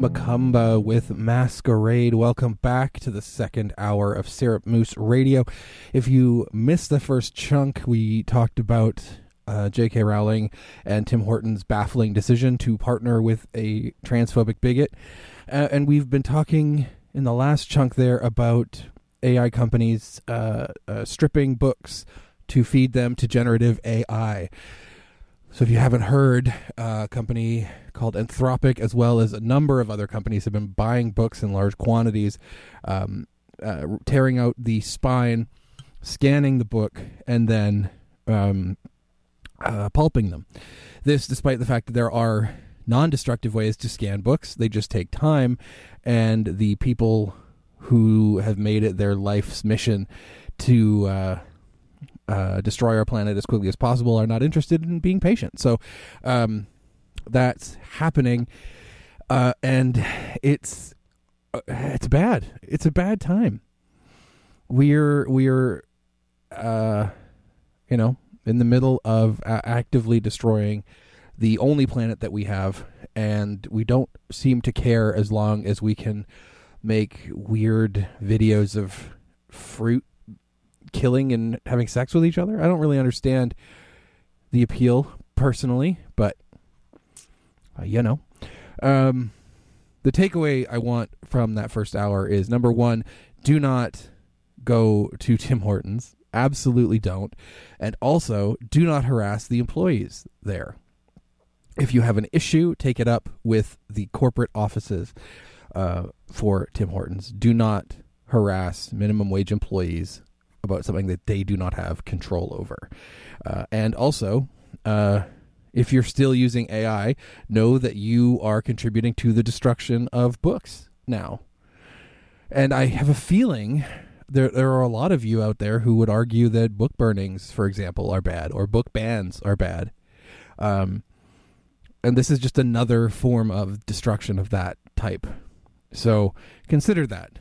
Macumba with Masquerade. Welcome back to the second hour of Syrup Moose Radio. If you missed the first chunk, we talked about J.K. Rowling and Tim Hortons' baffling decision to partner with a transphobic bigot. And we've been talking in the last chunk there about AI companies stripping books to feed them to generative AI. So if you haven't heard, a company called Anthropic, as well as a number of other companies, have been buying books in large quantities, tearing out the spine, scanning the book, and then pulping them. This despite the fact that there are non-destructive ways to scan books. They just take time, and the people who have made it their life's mission to destroy our planet as quickly as possible are not interested in being patient. So that's happening, and it's bad. It's a bad time. We're in the middle of actively destroying the only planet that we have, and we don't seem to care as long as we can make weird videos of fruit killing and having sex with each other. I don't really understand the appeal personally, but the takeaway I want from that first hour is, number one, do not go to Tim Hortons. Absolutely don't. And also, do not harass the employees there. If you have an issue, take it up with the corporate offices for Tim Hortons. Do not harass minimum wage employees about something that they do not have control over. And also, if you're still using AI, know that you are contributing to the destruction of books now. And I have a feeling there are a lot of you out there who would argue that book burnings, for example, are bad, or book bans are bad. And this is just another form of destruction of that type. So consider that,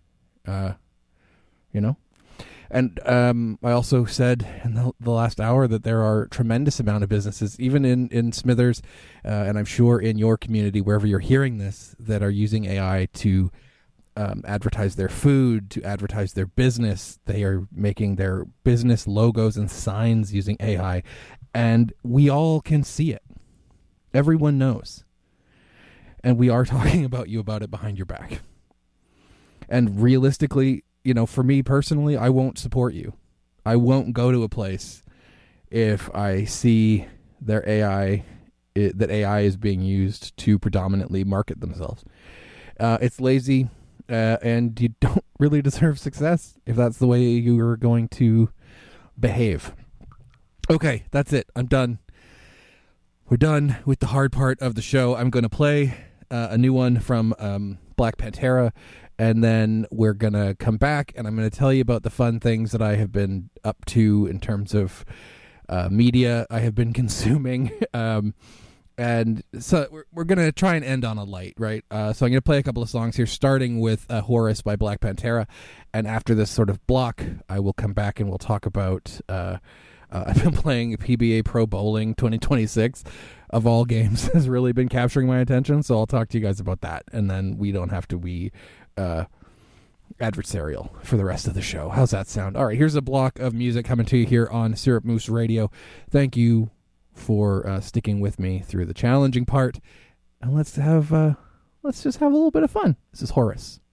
And I also said in the last hour that there are tremendous amount of businesses, even in Smithers, and I'm sure in your community, wherever you're hearing this, that are using AI to advertise their food, to advertise their business. They are making their business logos and signs using AI, and we all can see it. Everyone knows. And we are talking about you about it behind your back. And realistically, for me personally, I won't support you. I won't go to a place if I see their AI, that AI is being used to predominantly market themselves. It's lazy, and you don't really deserve success if that's the way you are going to behave. Okay, that's it. I'm done. We're done with the hard part of the show. I'm going to play a new one from Black Pantera, and then we're going to come back, and I'm going to tell you about the fun things that I have been up to in terms of media I have been consuming. And so we're going to try and end on a light, right? So I'm going to play a couple of songs here, starting with Horus by Black Pantera. And after this sort of block, I will come back and we'll talk about... I've been playing PBA Pro Bowling 2026, of all games, has really been capturing my attention. So I'll talk to you guys about that. And then we don't have to be adversarial for the rest of the show. How's that sound? All right, here's a block of music coming to you here on Syrup Moose Radio. Thank you for sticking with me through the challenging part. And let's just have a little bit of fun. This is Horus.